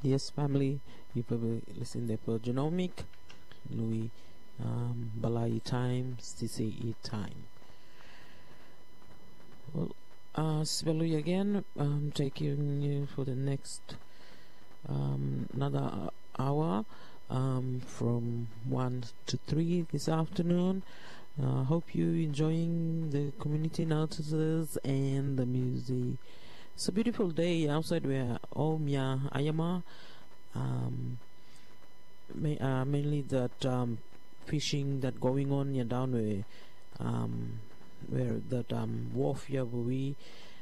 Yes, family, you probably listen to Genomic, Louis, Balai time, CCE time. Well, Svelu again, taking you for the next another hour from 1 to 3 this afternoon. Hope you enjoying the community notices and the music. It's a beautiful day outside where Omya Ayama mainly that fishing that going on down where that wharf here we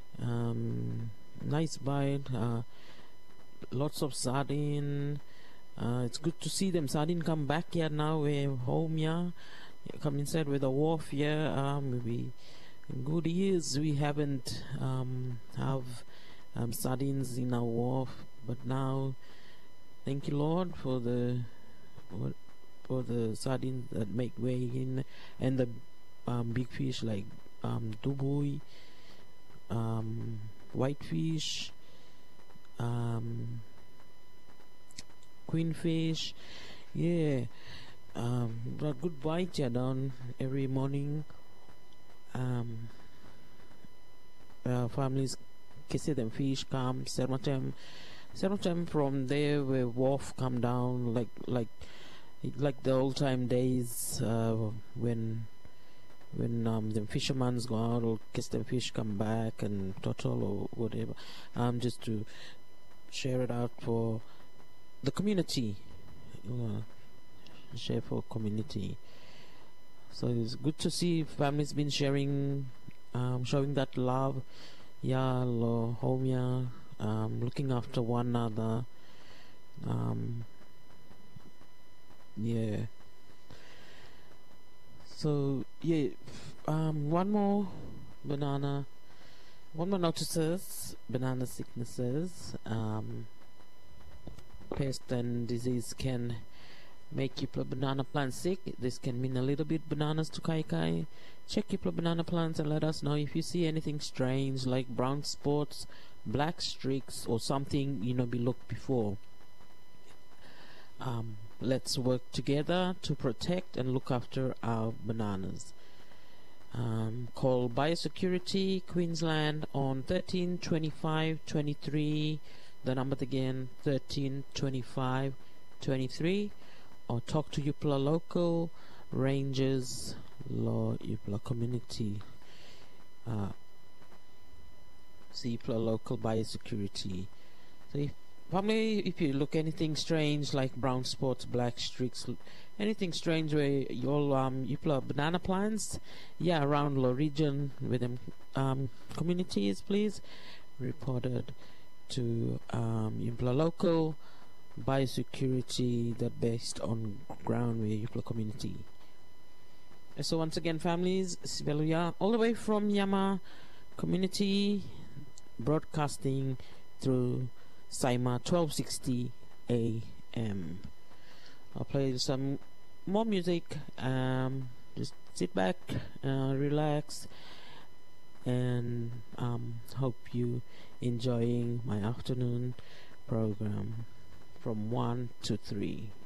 nice bite, lots of sardine. It's good to see them sardine come back here now where home come inside with a wharf here. Maybe good years we haven't have sardines in our wharf, but now thank you Lord for the sardines that make way in, and the big fish like dubui, whitefish, queenfish, yeah. Got good bite down every morning. Families kiss them fish come several time from there where wharf come down like the old time days when the fishermen's go out or catch them fish come back and total or whatever, just to share it out for the community, share for community. So it's good to see families been sharing, showing that love, home, looking after one another, yeah. So yeah, one more notices, banana sicknesses. Pest and disease can make your banana plant sick. This can mean a little bit bananas to kai. Check your banana plants and let us know if you see anything strange like brown spots, black streaks, or something be looked before. Let's work together to protect and look after our bananas. Call Biosecurity Queensland on 13 25 23. The number again 13 25 23, or talk to Yupla local rangers, Yupla community. See Yupla local biosecurity. So if you look anything strange like brown spots, black streaks, anything strange where your Yupla banana plants, around the region with them communities, please report it to Yupla local biosecurity that based on ground where Yupla community. So once again, families, Sibeluya, all the way from Yama community, broadcasting through Saima 1260 AM. I'll play some more music. Just sit back, relax, and hope you enjoying my afternoon program from 1 to 3.